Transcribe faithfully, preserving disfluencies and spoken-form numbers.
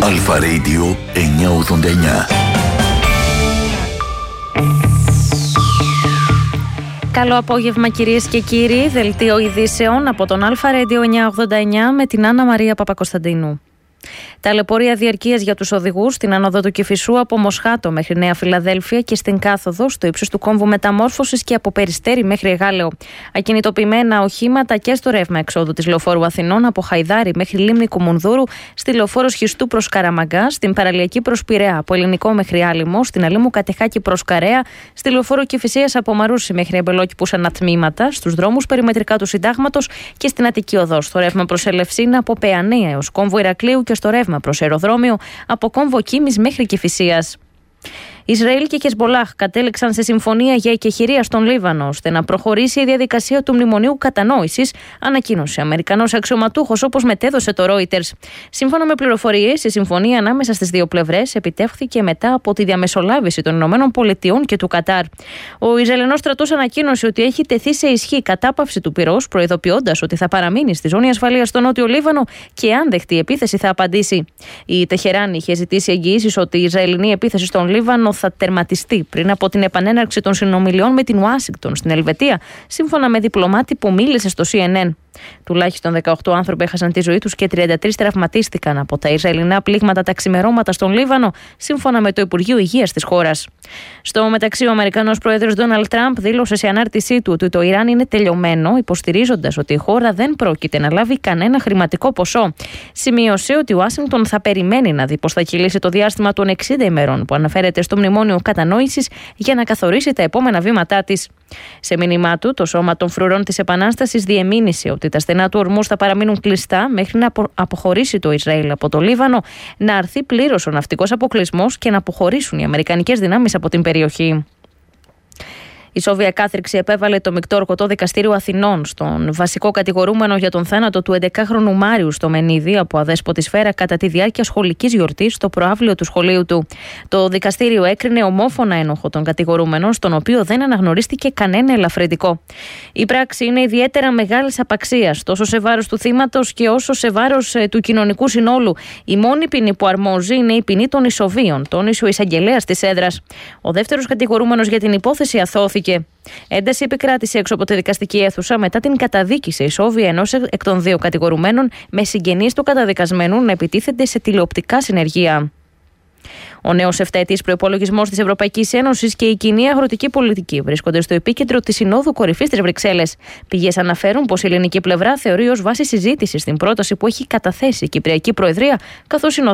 Αλφα Radio εννιακόσια ογδόντα εννιά. Καλό απόγευμα κυρίες και κύριοι, δελτίο ειδήσεων από τον Αλφα Radio εννιακόσια ογδόντα εννιά με την Άννα Μαρία Παπακοσταντίνου. Ταλαιπωρία διαρκείας για τους οδηγούς στην άνοδο του Κηφισού από Μοσχάτο μέχρι Νέα Φιλαδέλφια και στην κάθοδο στο ύψος του κόμβου μεταμόρφωσης και από Περιστέρι μέχρι Εγάλεο. Ακινητοποιημένα οχήματα και στο ρεύμα εξόδου της Λεωφόρου Αθηνών από Χαϊδάρι μέχρι Λίμνη Κουμουνδούρου, στη Λεωφόρο Σχιστού προς Καραμαγκά, στην Παραλιακή προς Πειραιά από Ελληνικό μέχρι Άλυμο, στην Αλήμου Κατεχάκη προς Καρέα, στη Λεωφόρο Κηφισίας από Μαρούσι μέχρι Εμπελόκηπους ανατμήματα, στους δρόμους περιμετρικά του Συντάγματος και στην Αττική Οδό, στο ρεύμα προς Ελευσίνα από Παιανία έως κόμβο Ηρακλείου και στο ρεύμα προς αεροδρόμιο από κόμβο Κίμης μέχρι Κηφισίας. Ισραήλ και Χεσμπολάχ κατέληξαν σε συμφωνία για εκεχηρία στον Λίβανο ώστε να προχωρήσει η διαδικασία του μνημονίου κατανόησης, ανακοίνωσε Αμερικανός αξιωματούχος, όπως μετέδωσε το Reuters. Σύμφωνα με πληροφορίες, η συμφωνία ανάμεσα στις δύο πλευρές επιτεύχθηκε μετά από τη διαμεσολάβηση των Ηνωμένων Πολιτειών και του Κατάρ. Ο Ισραηλινός στρατός ανακοίνωσε ότι έχει τεθεί σε ισχύ κατάπαυση του πυρός, προειδοποιώντας ότι θα παραμείνει στη ζώνη ασφαλείας στο Νότιο Λίβανο και αν δεχτεί επίθεση θα απαντήσει. Η Τεχεράνη είχε ζητήσει εγγυήσεις ότι η Ισραηλινή επίθεση στον Λίβανο θα τερματιστεί πριν από την επανέναρξη των συνομιλιών με την Ουάσιγκτον στην Ελβετία, σύμφωνα με διπλωμάτη που μίλησε στο Σι Εν Εν. Τουλάχιστον δεκαοκτώ άνθρωποι έχασαν τη ζωή τους και τριάντα τρεις τραυματίστηκαν από τα Ισραηλινά πλήγματα τα ξημερώματα στον Λίβανο, σύμφωνα με το Υπουργείο Υγείας της χώρας. Στο μεταξύ, ο Αμερικανός Πρόεδρος Ντόναλντ Τραμπ δήλωσε σε ανάρτησή του ότι το Ιράν είναι τελειωμένο, υποστηρίζοντας ότι η χώρα δεν πρόκειται να λάβει κανένα χρηματικό ποσό. Σημείωσε ότι η Ουάσιγκτον θα περιμένει να δει πώς θα κυλήσει το διάστημα των εξήντα ημερών που αναφέρεται στο μνημόνιο κατανόησης για να καθορίσει τα επόμενα βήματά της. Σε μήνυμά του, το Σώμα των Φρουρών της Επανάστασης διεμήνυσε ότι τα στενά του ορμούς θα παραμείνουν κλειστά μέχρι να αποχωρήσει το Ισραήλ από το Λίβανο, να αρθεί πλήρως ο ναυτικός αποκλεισμός και να αποχωρήσουν οι αμερικανικές δυνάμεις από την περιοχή. Η Σόβια κάθριξη επέβαλε το μεικτό ορκωτό δικαστήριο Αθηνών στον βασικό κατηγορούμενο για τον θάνατο του έντεκαχρονου Μάριου στο Μενίδη από αδέσποτη σφαίρα κατά τη διάρκεια σχολικής γιορτής στο προαύλιο του σχολείου του. Το δικαστήριο έκρινε ομόφωνα ένοχο τον κατηγορούμενο, στον οποίο δεν αναγνωρίστηκε κανένα ελαφρυντικό. Η πράξη είναι ιδιαίτερα μεγάλης απαξίας, τόσο σε βάρος του θύματος και όσο σε βάρος ε, του κοινωνικού συνόλου. Η μόνη ποινή που αρμόζει είναι η ποινή των ισοβίων, τόνισε ο εισαγγελέας της έδρας. Ο δεύτερος κατηγορούμενος για την υπόθεση αθώθηκε. Ένταση επικράτησε έξω από τη δικαστική αίθουσα μετά την καταδίκη σε ισόβια ενός εκ των δύο κατηγορουμένων με συγγενείς του καταδικασμένου να επιτίθενται σε τηλεοπτικά συνεργεία. Ο νέος επταετής προϋπολογισμός της Ευρωπαϊκής Ένωσης και η κοινή αγροτική πολιτική βρίσκονται στο επίκεντρο της Συνόδου Κορυφής της Βρυξέλλες. Πηγές αναφέρουν πως η ελληνική πλευρά θεωρεί ως βάση συζήτησης την πρόταση που έχει καταθέσει η Κυπριακή Προεδρία, καθώς